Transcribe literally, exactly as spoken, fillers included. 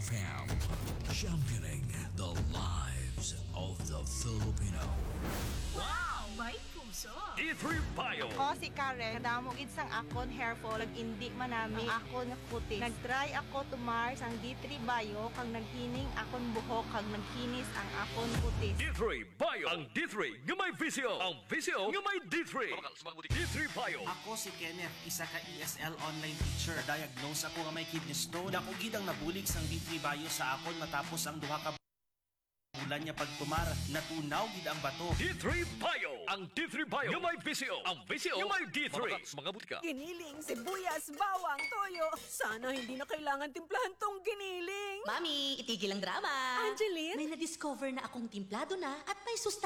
F M. Championing the lives of the Filipino. Wow! May puso! D three Bio. O si Karen, kadamo gid sang akon hair fall, indi man nami ang akon nga kutis. Nagtry ako tumar sang D three Bio kang naghining akon buhok kag nagkinis ang akon kutis. D three Bio. Ang D three nga may visyo. Ang visyo nga may D three. D three Bio. Ako si Kenneth, isa ka E S L online teacher. Diagnose ako nga may kidney stone. Dako gid ang nabulig sang D three Bio sa akon matapos ang duha ka bulan niya pagtumar. Natunaw gid ang bato. D three Bio. Ang D three Bio nga may visyo. Ang visyo nga may D three. Mga butika. Giniling, sibuyas, bawang, toyo. Sana hindi na kailangan timplahan tong giniling. Mami, itigil ang drama. Angeline? May na-discover na akong timplado na at may sustansya